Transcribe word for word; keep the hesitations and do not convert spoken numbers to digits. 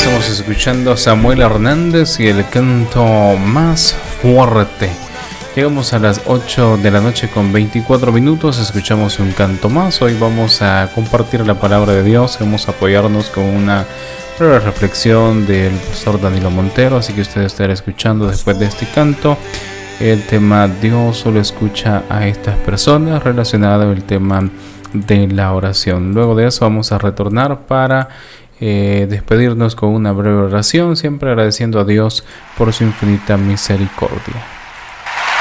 Estamos escuchando a Samuel Hernández y el canto más fuerte. Llegamos a las ocho de la noche con veinticuatro minutos, escuchamos un canto más. Hoy vamos a compartir la palabra de Dios, vamos a apoyarnos con una breve reflexión del pastor Danilo Montero, así que ustedes estarán escuchando después de este canto el tema Dios solo escucha a estas personas, relacionado al tema de la oración. Luego de eso vamos a retornar para eh, despedirnos con una breve oración, siempre agradeciendo a Dios por su infinita misericordia.